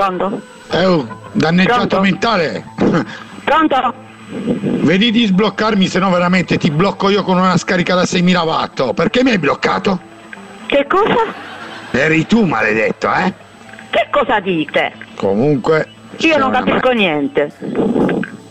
Pronto? Danneggiato Pronto? mentale. Pronto? Vedi di sbloccarmi, se no veramente ti blocco io con una scarica da 6.000 watt. Perché mi hai bloccato? Che cosa? Eri tu, maledetto, eh? Che cosa dite? Comunque... Io non capisco niente.